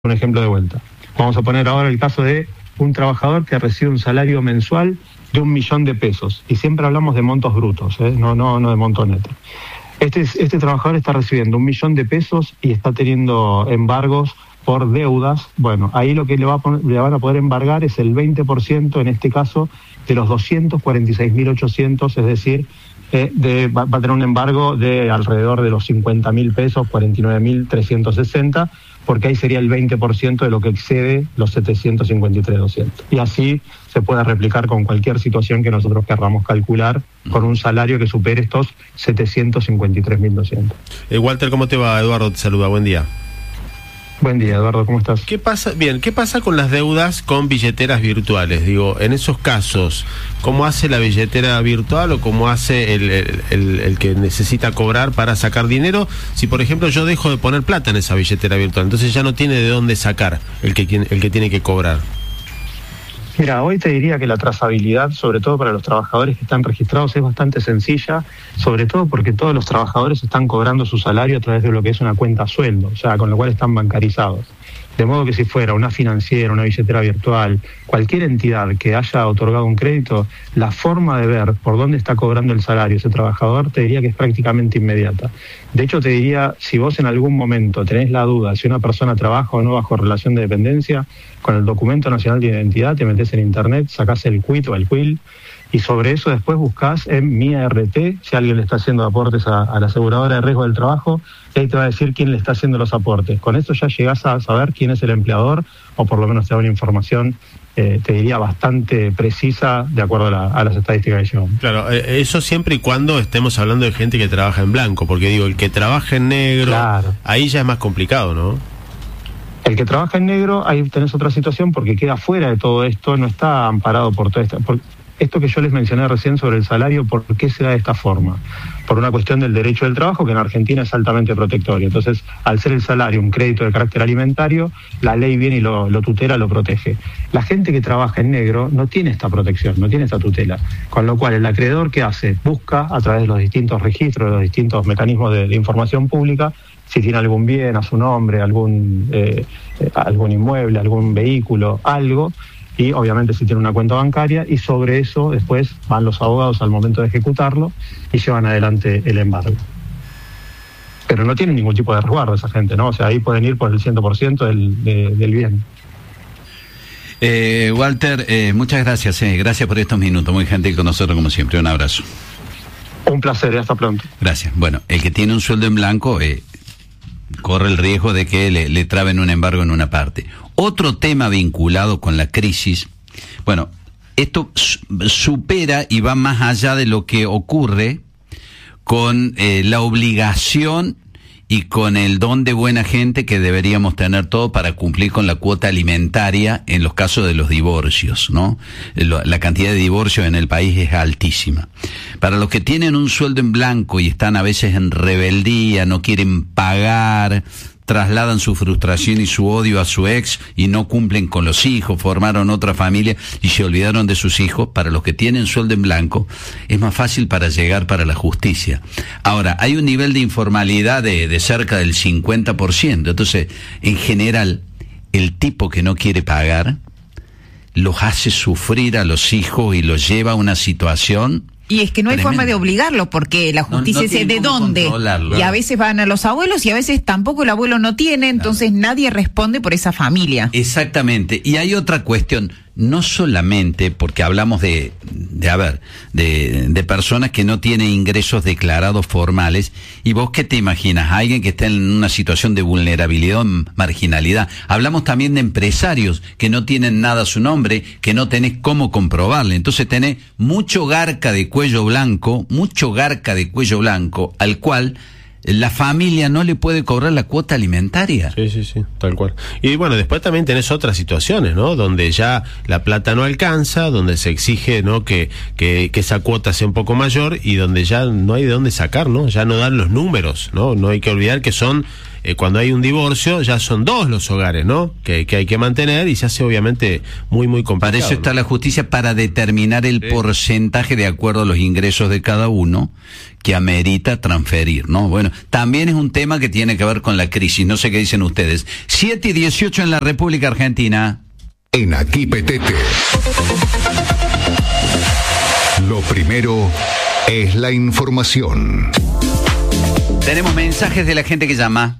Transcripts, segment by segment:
un ejemplo de vuelta. Vamos a poner ahora el caso de un trabajador que recibe un salario mensual de 1 millón de pesos. Y siempre hablamos de montos brutos, no de monto neto. Este trabajador está recibiendo 1 millón de pesos y está teniendo embargos por deudas. Bueno, ahí lo que le van a poder embargar es el 20%, en este caso, de los 246.800, es decir, va a tener un embargo de alrededor de los 50.000 pesos, 49.360, porque ahí sería el 20% de lo que excede los 753.200. Y así se puede replicar con cualquier situación que nosotros querramos calcular con un salario que supere estos 753.200. Walter, ¿cómo te va? Eduardo te saluda, buen día. Buen día, Eduardo, ¿cómo estás? ¿Qué pasa con las deudas con billeteras virtuales? Digo, en esos casos, ¿cómo hace la billetera virtual o cómo hace el que necesita cobrar para sacar dinero? Si, por ejemplo, yo dejo de poner plata en esa billetera virtual, entonces ya no tiene de dónde sacar el que tiene que cobrar. Mira, hoy te diría que la trazabilidad, sobre todo para los trabajadores que están registrados, es bastante sencilla, sobre todo porque todos los trabajadores están cobrando su salario a través de lo que es una cuenta sueldo, o sea, con lo cual están bancarizados. De modo que si fuera una financiera, una billetera virtual, cualquier entidad que haya otorgado un crédito, la forma de ver por dónde está cobrando el salario ese trabajador te diría que es prácticamente inmediata. De hecho, te diría, si vos en algún momento tenés la duda si una persona trabaja o no bajo relación de dependencia, con el Documento Nacional de Identidad te metés en internet, sacás el quit o el quil, y sobre eso después buscás en Mi ART, si alguien le está haciendo aportes a la aseguradora de riesgo del trabajo, y ahí te va a decir quién le está haciendo los aportes. Con eso ya llegás a saber quién es el empleador, o por lo menos te da una información, te diría, bastante precisa de acuerdo a las estadísticas que llevamos. Claro, eso siempre y cuando estemos hablando de gente que trabaja en blanco, porque digo, el que trabaja en negro, claro, ahí ya es más complicado, ¿no? El que trabaja en negro, ahí tenés otra situación porque queda fuera de todo esto, no está amparado por todo esto. Esto que yo les mencioné recién sobre el salario, ¿por qué se da de esta forma? Por una cuestión del derecho del trabajo, que en Argentina es altamente protectorio. Entonces, al ser el salario un crédito de carácter alimentario, la ley viene y lo tutela, lo protege. La gente que trabaja en negro no tiene esta protección, no tiene esta tutela. Con lo cual, el acreedor, ¿qué hace? Busca, a través de los distintos registros, de los distintos mecanismos de información pública, si tiene algún bien a su nombre, algún inmueble, algún vehículo, algo, y obviamente si tiene una cuenta bancaria, y sobre eso después van los abogados al momento de ejecutarlo y llevan adelante el embargo. Pero no tienen ningún tipo de resguardo esa gente, ¿no? O sea, ahí pueden ir por el 100% del bien. Walter, muchas gracias. Gracias por estos minutos. Muy gentil con nosotros, como siempre. Un abrazo. Un placer, hasta pronto. Gracias. Bueno, el que tiene un sueldo en blanco corre el riesgo de que le traben un embargo en una parte. Otro tema vinculado con la crisis, bueno, esto supera y va más allá de lo que ocurre con la obligación y con el don de buena gente que deberíamos tener todo para cumplir con la cuota alimentaria en los casos de los divorcios, ¿no? La cantidad de divorcios en el país es altísima. Para los que tienen un sueldo en blanco y están a veces en rebeldía, no quieren pagar, trasladan su frustración y su odio a su ex y no cumplen con los hijos, formaron otra familia y se olvidaron de sus hijos, para los que tienen sueldo en blanco es más fácil para llegar para la justicia. Ahora, hay un nivel de informalidad de cerca del 50%, entonces, en general, el tipo que no quiere pagar los hace sufrir a los hijos y los lleva a una situación. Y es que no hay forma de obligarlo, porque la justicia dice de dónde. Y a veces van a los abuelos y a veces tampoco el abuelo no tiene, entonces nadie responde por esa familia. Exactamente. Y hay otra cuestión, no solamente porque hablamos de personas que no tienen ingresos declarados formales, y vos qué te imaginas, alguien que está en una situación de vulnerabilidad, marginalidad. Hablamos también de empresarios que no tienen nada a su nombre, que no tenés cómo comprobarle. Entonces tenés mucho garca de cuello blanco, al cual la familia no le puede cobrar la cuota alimentaria. Sí, tal cual. Y bueno, después también tenés otras situaciones, ¿no? Donde ya la plata no alcanza, donde se exige, ¿no?, que esa cuota sea un poco mayor y donde ya no hay de dónde sacar, ¿no? Ya no dan los números, ¿no? No hay que olvidar que son cuando hay un divorcio ya son 2 los hogares, ¿no? Que hay que mantener y se hace obviamente muy complicado. Para eso está la justicia, para determinar el porcentaje de acuerdo a los ingresos de cada uno que amerita transferir, ¿no? Bueno, también es un tema que tiene que ver con la crisis, no sé qué dicen ustedes. 7:18 en la República Argentina. En Aquí Petete. Lo primero es la información. Tenemos mensajes de la gente que llama.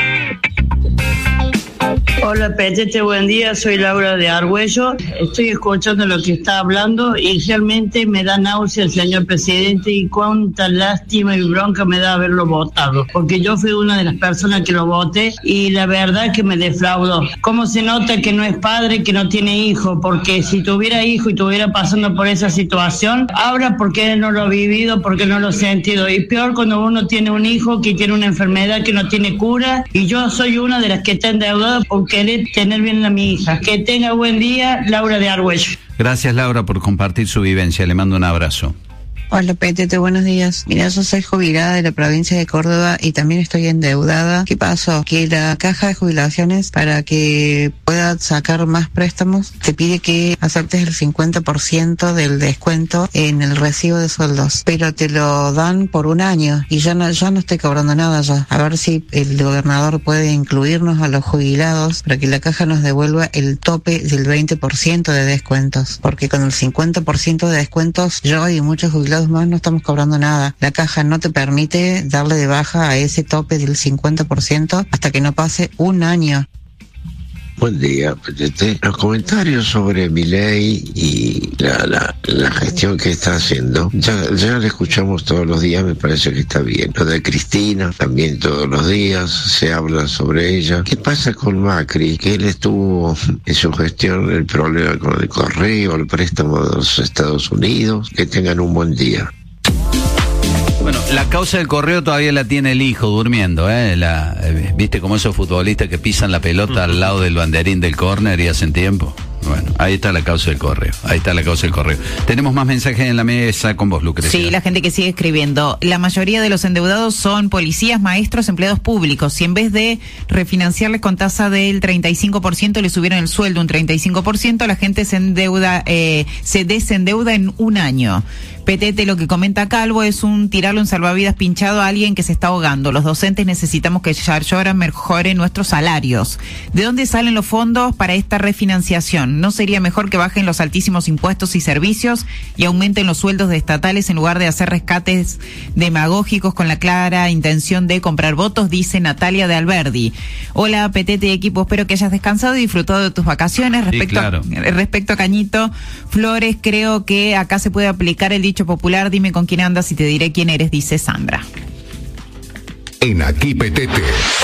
Hola Petete, buen día, soy Laura de Argüello. Estoy escuchando lo que está hablando y realmente me da náusea el señor presidente y cuánta lástima y bronca me da haberlo votado, porque yo fui una de las personas que lo voté y la verdad que me defraudó. ¿Cómo se nota que no es padre, que no tiene hijo? Porque si tuviera hijo y estuviera pasando por esa situación, ahora porque no lo ha vivido, porque no lo ha sentido. Y peor cuando uno tiene un hijo que tiene una enfermedad que no tiene cura, y yo soy una de las que está endeudada por querer tener bien a mi hija. Que tenga buen día, Laura de Argüello. Gracias, Laura, por compartir su vivencia. Le mando un abrazo. Hola Petete, buenos días. Mira, yo soy jubilada de la provincia de Córdoba y también estoy endeudada. ¿Qué pasó? Que la caja de jubilaciones, para que pueda sacar más préstamos, te pide que aceptes el 50% del descuento en el recibo de sueldos, pero te lo dan por un año y ya no estoy cobrando nada ya. A ver si el gobernador puede incluirnos a los jubilados para que la caja nos devuelva el tope del 20% de descuentos, porque con el 50% de descuentos yo y muchos jubilados más no estamos cobrando nada. La caja no te permite darle de baja a ese tope del 50% hasta que no pase un año. Buen día, Petete. Los comentarios sobre Milei y la gestión que está haciendo, ya la escuchamos todos los días, me parece que está bien. Lo de Cristina, también todos los días se habla sobre ella. ¿Qué pasa con Macri? Que él estuvo en su gestión el problema con el correo, el préstamo de los Estados Unidos. Que tengan un buen día. Bueno, la causa del correo todavía la tiene el hijo durmiendo, ¿viste como esos futbolistas que pisan la pelota al lado del banderín del córner y hacen tiempo? Bueno, ahí está la causa del correo, Tenemos más mensajes en la mesa con vos, Lucrecia. Sí, la gente que sigue escribiendo. La mayoría de los endeudados son policías, maestros, empleados públicos. Si en vez de refinanciarles con tasa del 35% les subieran el sueldo un 35%, la gente se desendeuda en un año. Petete, lo que comenta Calvo es tirarle un salvavidas pinchado a alguien que se está ahogando. Los docentes necesitamos que Yarlora mejore nuestros salarios. ¿De dónde salen los fondos para esta refinanciación? ¿No sería mejor que bajen los altísimos impuestos y servicios y aumenten los sueldos de estatales en lugar de hacer rescates demagógicos con la clara intención de comprar votos? Dice Natalia de Alberdi. Hola, Petete y equipo, espero que hayas descansado y disfrutado de tus vacaciones. Respecto a Cañito Flores, creo que acá se puede aplicar el dicho popular: dime con quién andas y te diré quién eres, dice Sandra. En Aquí Petete.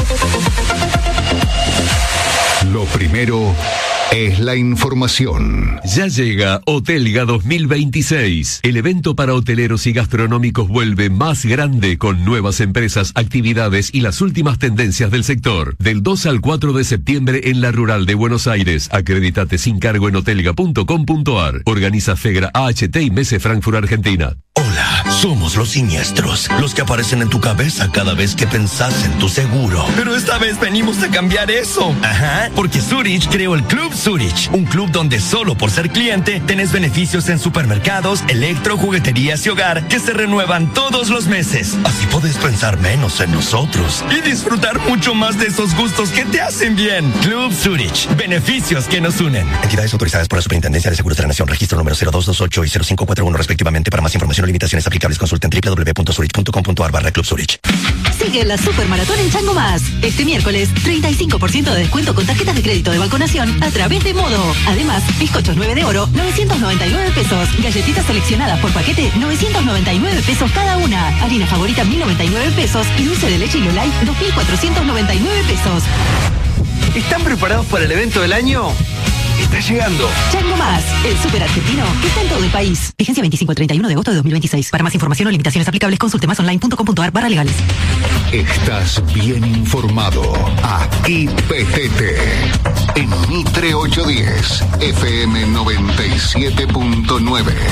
Lo primero es la información. Ya llega Hotelga 2026. El evento para hoteleros y gastronómicos vuelve más grande con nuevas empresas, actividades y las últimas tendencias del sector. Del 2 al 4 de septiembre en la Rural de Buenos Aires. Acredítate sin cargo en hotelga.com.ar. Organiza Fegra, AHT y Messe Frankfurt, Argentina. Hola, somos los siniestros, los que aparecen en tu cabeza cada vez que pensás en tu seguro. Pero esta vez venimos a cambiar eso. Ajá, porque Zurich creó el Club Zurich, un club donde solo por ser cliente tenés beneficios en supermercados, electro, jugueterías y hogar que se renuevan todos los meses. Así podés pensar menos en nosotros y disfrutar mucho más de esos gustos que te hacen bien. Club Zurich, beneficios que nos unen. Entidades autorizadas por la Superintendencia de Seguros de la Nación, registro número 0228 y 0541 respectivamente. Para más información o limitaciones aplicables, consulten www.zurich.com.ar/Club Zurich. Sigue la Supermaratón en Chango Más. Este miércoles, 35% de descuento con tarjetas de crédito de Banco Nación a través de Modo. Además, bizcochos 9 de oro, 999 pesos. Galletitas seleccionadas por paquete, 999 pesos cada una. Harina favorita, 1099 pesos. Y dulce de leche Hilo Light, 2499 pesos. ¿Están preparados para el evento del año? Está llegando. Chango Más, el super argentino que está en todo el país. Vigencia 25 al 31 de agosto de 2026. Para más información o limitaciones aplicables, consulte masonline.com.ar/legales. Estás bien informado. Aquí Petete. En Mitre 810, FM 97.9.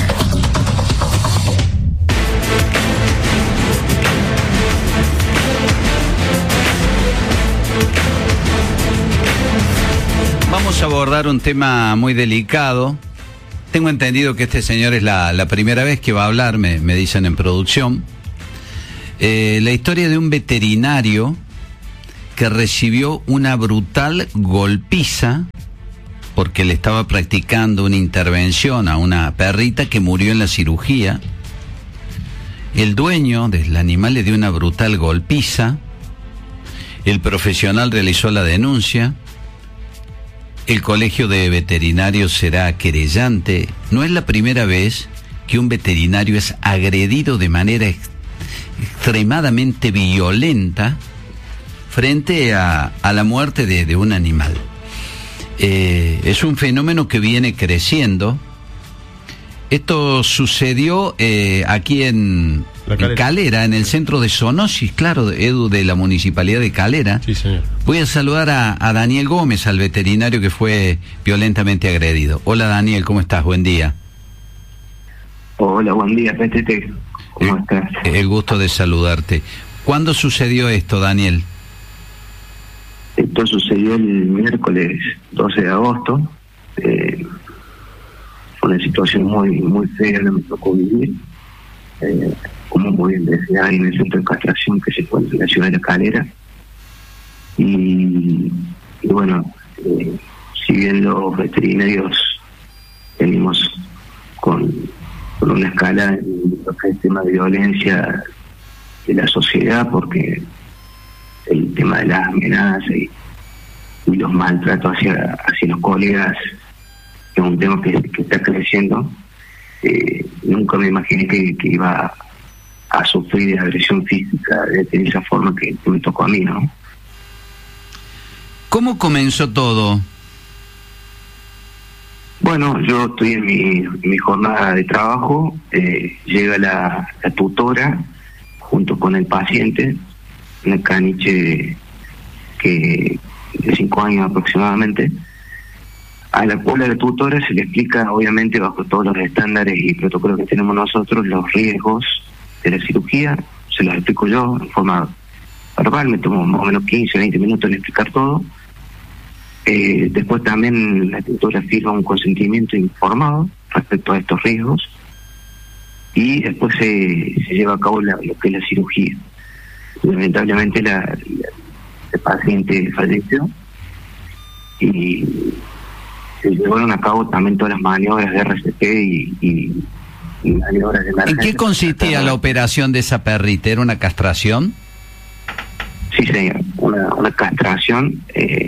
Vamos a abordar un tema muy delicado. Tengo entendido que este señor es la primera vez que va a hablar, me dicen en producción. La historia de un veterinario que recibió una brutal golpiza porque le estaba practicando una intervención a una perrita que murió en la cirugía. El dueño del animal le dio una brutal golpiza. El profesional realizó la denuncia. El colegio de veterinarios será querellante. No es la primera vez que un veterinario es agredido de manera extremadamente violenta frente a la muerte de un animal. Es un fenómeno que viene creciendo. Esto sucedió aquí en Calera, en el centro de zoonosis, claro, Edu, de la municipalidad de Calera. Sí, señor. Voy a saludar a Daniel Gómez, al veterinario que fue violentamente agredido. Hola Daniel, ¿cómo estás? Buen día. Hola, buen día, PTT. ¿Cómo estás? El gusto de saludarte. ¿Cuándo sucedió esto, Daniel? Esto sucedió el miércoles 12 de agosto. Fue una situación muy fea que me tocó vivir. Como muy bien decía, en el centro de castración que se encuentra en la ciudad de La Calera. Y bueno, si bien los veterinarios venimos con una escala en lo que es el tema de violencia de la sociedad, porque el tema de las amenazas y los maltratos hacia los colegas es un tema que está creciendo. Nunca me imaginé que iba a sufrir de agresión física de esa forma que me tocó a mí, ¿no? ¿Cómo comenzó todo? Bueno, yo estoy en mi jornada de trabajo, llega la tutora junto con el paciente, una caniche de 5 años aproximadamente, a la cual a la tutora se le explica, obviamente bajo todos los estándares y protocolos que tenemos nosotros, los riesgos de la cirugía. Se los explico yo en forma verbal, me tomo más o menos 15 o 20 minutos en explicar todo. Después también la tutora firma un consentimiento informado respecto a estos riesgos y después se lleva a cabo lo que es la cirugía. Lamentablemente el paciente falleció y se llevaron a cabo también todas las maniobras de RCP y maniobras de emergencia. ¿En qué consistía la operación de esa perrita? ¿Era una castración? Sí, señor, una castración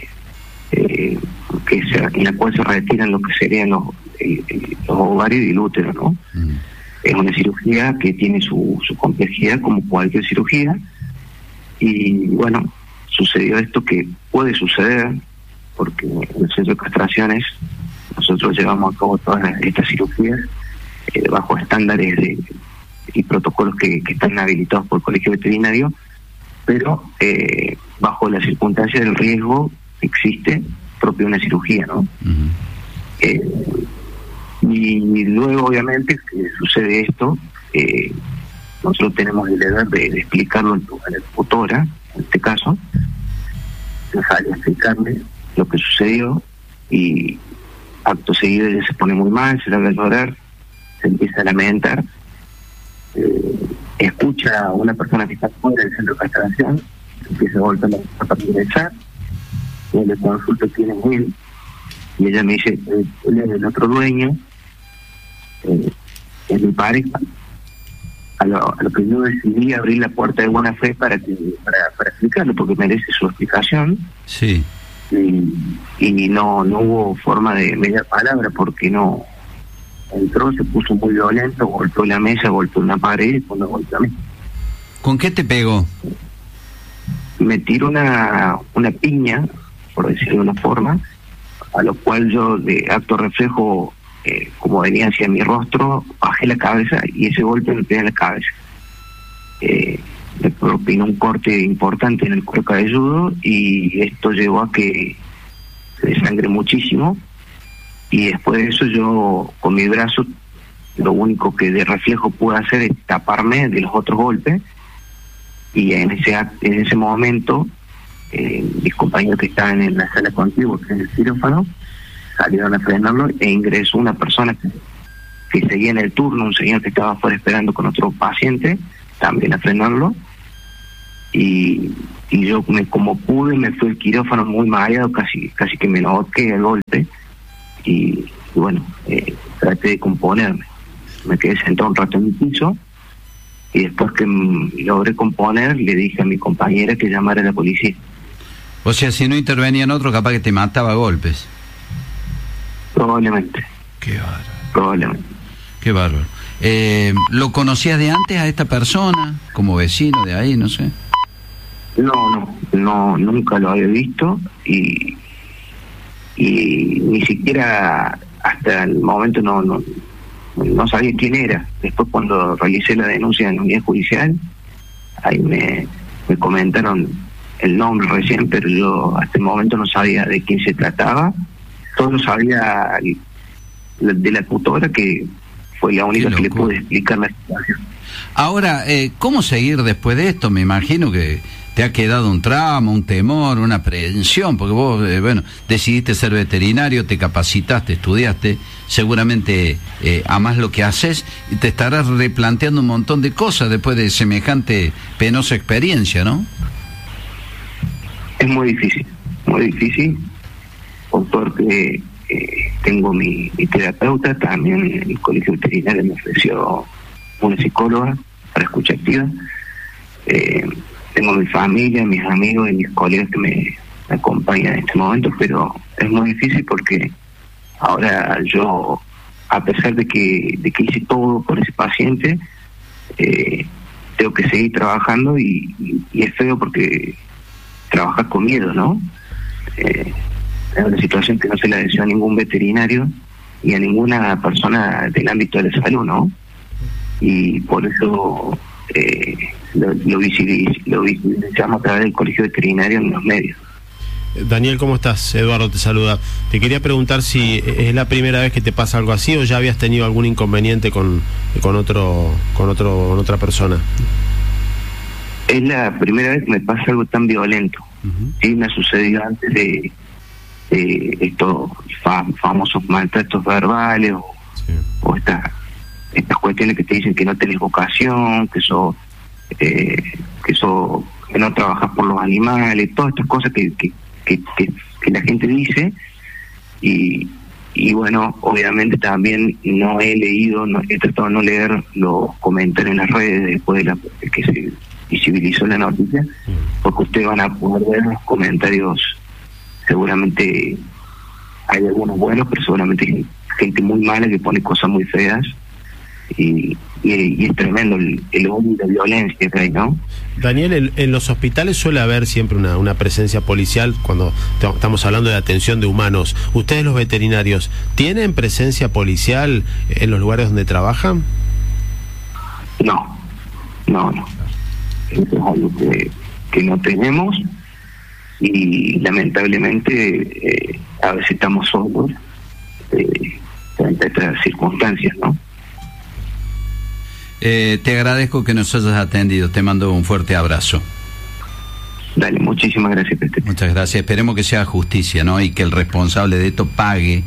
en la cual se retiran lo que serían los ovarios y el útero, ¿no? Es una cirugía que tiene su complejidad como cualquier cirugía y bueno, sucedió esto que puede suceder porque en el centro de castraciones nosotros llevamos a cabo todas estas cirugías bajo estándares y protocolos que están habilitados por el colegio veterinario, pero bajo la circunstancia del riesgo que existe propio de una cirugía, ¿no? Y luego obviamente que sucede esto, nosotros tenemos el deber de explicarlo a la tutora, en este caso, dejar de explicarle lo que sucedió y acto seguido ella se pone muy mal, se larga a llorar, se empieza a lamentar, escucha a una persona que está fuera del centro de castración, empieza a golpear la puerta para ingresar, y le consulto quién es él, y ella me dice, él es el otro dueño, es mi pareja. A lo que yo decidí abrir la puerta de buena fe para explicarlo, porque merece su explicación. Sí. Y no hubo forma de media palabra, porque no entró, se puso muy violento, golpeó la mesa, golpeó una pared y después me golpeó a mí. ¿Con qué te pegó? Me tiró una piña, por decirlo de una forma, a lo cual yo de acto reflejo, como venía hacia mi rostro, bajé la cabeza y ese golpe me pegó en la cabeza. Me propinó un corte importante en el cuero cabelludo y esto llevó a que se desangre muchísimo, y después de eso yo con mi brazo lo único que de reflejo pude hacer es taparme de los otros golpes, y en ese momento mis compañeros que estaban en la sala contigua, que es el quirófano, salieron a frenarlo e ingresó una persona que seguía en el turno, un señor que estaba afuera esperando con otro paciente, también a frenarlo. Y yo, como pude, me fui al quirófano muy mareado, casi que me noqué al golpe. Y bueno, traté de componerme. Me quedé sentado un rato en el piso. Y después que logré componer, le dije a mi compañera que llamara a la policía. O sea, si no intervenía en otro, capaz que te mataba a golpes. Probablemente. Qué bárbaro. Probablemente. Qué bárbaro. ¿Lo conocías de antes a esta persona? Como vecino de ahí, no sé. No, nunca lo había visto y ni siquiera hasta el momento no sabía quién era. Después, cuando realicé la denuncia en la unidad judicial, ahí me comentaron el nombre recién, pero yo hasta el momento no sabía de quién se trataba. Solo sabía de la tutora, que fue la única que le pude explicar la situación. Ahora, ¿cómo seguir después de esto? Me imagino que te ha quedado un trauma, un temor, una aprehensión, porque vos, decidiste ser veterinario, te capacitaste, estudiaste, seguramente amás lo que haces y te estarás replanteando un montón de cosas después de semejante penosa experiencia, ¿no? Es muy difícil. Por suerte tengo mi terapeuta, también el colegio veterinario me ofreció una psicóloga para escucha activa. Tengo mi familia, mis amigos y mis colegas que me acompañan en este momento, pero es muy difícil porque ahora yo, a pesar de que hice todo por ese paciente, tengo que seguir trabajando y es feo porque trabajas con miedo, ¿no? Es una situación que no se la deseo a ningún veterinario y a ninguna persona del ámbito de la salud, ¿no? Y por eso lo visibilizamos a través del colegio veterinario en los medios. Daniel, ¿cómo estás? Eduardo te saluda. Te quería preguntar si es la primera vez que te pasa algo así o ya habías tenido algún inconveniente con otra persona. Es la primera vez que me pasa algo tan violento. Sí, me ha sucedido antes de estos famosos maltratos verbales o estas cuestiones que te dicen que no tenés vocación, que no trabajas por los animales, todas estas cosas que la gente dice. Y bueno, obviamente también he tratado de no leer los comentarios en las redes después de que se visibilizó la noticia, porque ustedes van a poder ver los comentarios. Seguramente hay algunos buenos, pero seguramente hay gente muy mala que pone cosas muy feas y es tremendo el odio y la violencia que hay, ¿no? Daniel, en los hospitales suele haber siempre una presencia policial cuando estamos hablando de atención de humanos. ¿Ustedes, los veterinarios, tienen presencia policial en los lugares donde trabajan? No. Eso es algo que no tenemos y lamentablemente a veces estamos solos frente a estas circunstancias, ¿no? Te agradezco que nos hayas atendido, te mando un fuerte abrazo. Dale, muchísimas gracias, Pepe. Muchas gracias, esperemos que sea justicia, ¿no? Y que el responsable de esto pague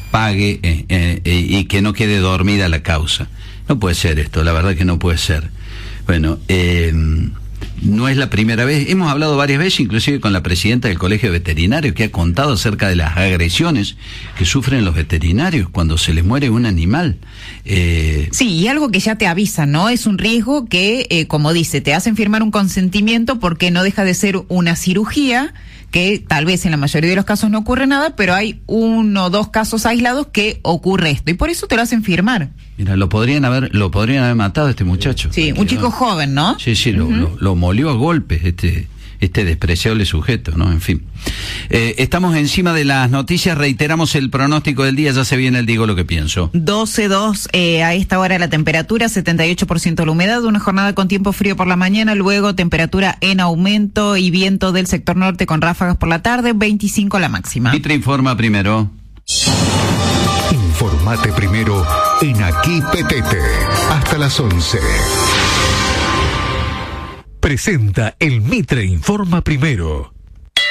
y que no quede dormida la causa. No puede ser esto, la verdad que no puede ser. Bueno, no es la primera vez, hemos hablado varias veces, inclusive con la presidenta del Colegio de Veterinarios, que ha contado acerca de las agresiones que sufren los veterinarios cuando se les muere un animal. Sí, y algo que ya te avisa, ¿no? Es un riesgo que, como dice, te hacen firmar un consentimiento porque no deja de ser una cirugía, que tal vez en la mayoría de los casos no ocurre nada, pero hay 1 o 2 casos aislados que ocurre esto, y por eso te lo hacen firmar. Mira, lo podrían haber matado a este muchacho. Sí, un chico joven, ¿no? Sí, lo molió a golpes este despreciable sujeto, ¿no? En fin. Estamos encima de las noticias, reiteramos el pronóstico del día, ya se viene el digo lo que pienso. 12.2 a esta hora la temperatura, 78% la humedad, una jornada con tiempo frío por la mañana, luego temperatura en aumento y viento del sector norte con ráfagas por la tarde, 25 la máxima. Mitre informa primero. Informate primero en Aquí Petete, hasta las 11. Presenta el Mitre Informa Primero.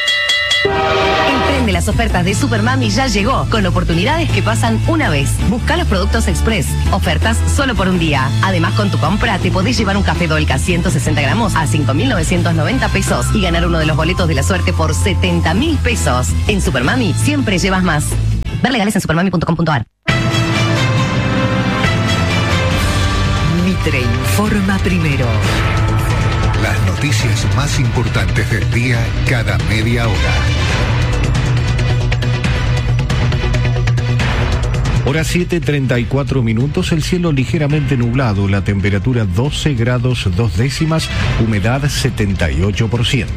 El tren de las ofertas de Supermami ya llegó, con oportunidades que pasan una vez. Busca los productos Express, ofertas solo por un día. Además, con tu compra te podés llevar un café Dolca 160 gramos a 5.990 pesos y ganar uno de los boletos de la suerte por 70.000 pesos. En Supermami siempre llevas más. Ver legales en supermami.com.ar. Mitre informa primero. Las noticias más importantes del día cada media hora. Hora 7:34 minutos, el cielo ligeramente nublado, la temperatura 12 grados 2 décimas, humedad 78%.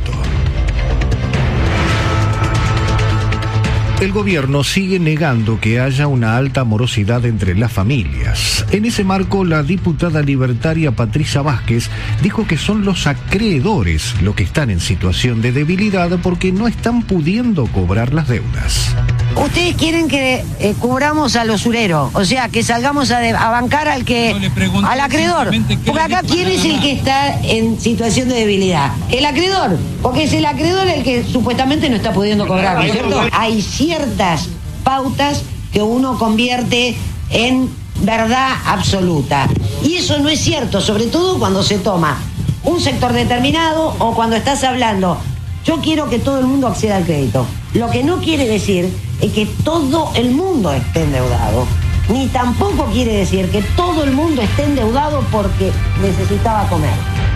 El gobierno sigue negando que haya una alta morosidad entre las familias. En ese marco, la diputada libertaria Patricia Vázquez dijo que son los acreedores los que están en situación de debilidad porque no están pudiendo cobrar las deudas. Ustedes quieren que cubramos al usurero, o sea, que salgamos a bancar al acreedor. Porque acá, ¿quién es el que está en situación de debilidad? El acreedor, porque es el acreedor el que supuestamente no está pudiendo cobrar, ¿no es cierto? Hay ciertas pautas que uno convierte en verdad absoluta. Y eso no es cierto, sobre todo cuando se toma un sector determinado o cuando estás hablando. Yo quiero que todo el mundo acceda al crédito. Lo que no quiere decir es que todo el mundo esté endeudado. Ni tampoco quiere decir que todo el mundo esté endeudado porque necesitaba comer.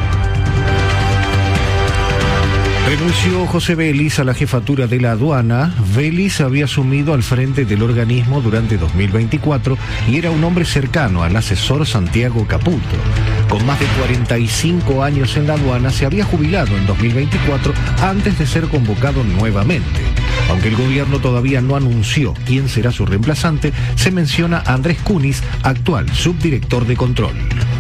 Renunció José Vélez a la jefatura de la aduana. Vélez había asumido al frente del organismo durante 2024 y era un hombre cercano al asesor Santiago Caputo. Con más de 45 años en la aduana, se había jubilado en 2024 antes de ser convocado nuevamente. Aunque el gobierno todavía no anunció quién será su reemplazante, se menciona a Andrés Cunis, actual subdirector de control.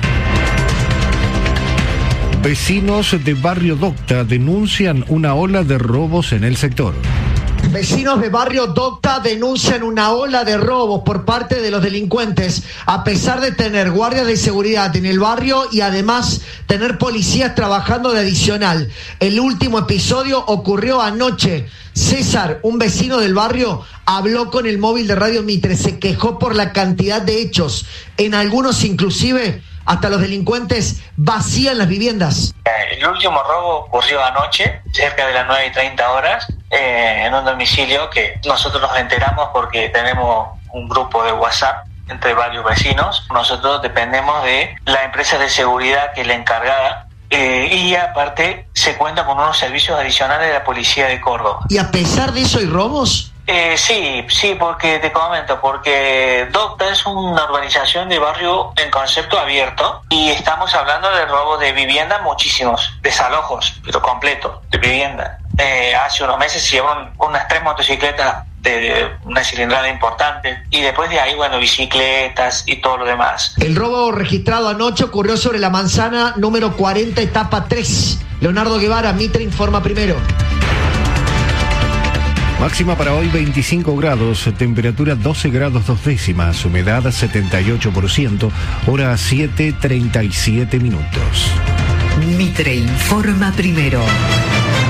Vecinos de Barrio Docta denuncian una ola de robos en el sector. Vecinos de Barrio Docta denuncian una ola de robos por parte de los delincuentes, a pesar de tener guardias de seguridad en el barrio y además tener policías trabajando de adicional. El último episodio ocurrió anoche. César, un vecino del barrio, habló con el móvil de Radio Mitre, se quejó por la cantidad de hechos. En algunos inclusive hasta los delincuentes vacían las viviendas. El último robo ocurrió anoche, cerca de las 9:30 horas, en un domicilio que nosotros nos enteramos porque tenemos un grupo de WhatsApp entre varios vecinos. Nosotros dependemos de la empresa de seguridad que es la encargada. Y aparte se cuenta con unos servicios adicionales de la policía de Córdoba. ¿Y a pesar de eso hay robos? Sí, porque te comento, porque Docta es una urbanización de barrio en concepto abierto y estamos hablando de robo de vivienda, muchísimos, desalojos, pero completos, de vivienda. Hace unos meses se llevaron unas 3 motocicletas de una cilindrada importante y después de ahí, bicicletas y todo lo demás. El robo registrado anoche ocurrió sobre la manzana número 40, etapa 3. Leonardo Guevara, Mitre informa primero. Máxima para hoy 25 grados, temperatura 12 grados 2 décimas, humedad 78%, hora 7:37 minutos. Mitre informa primero.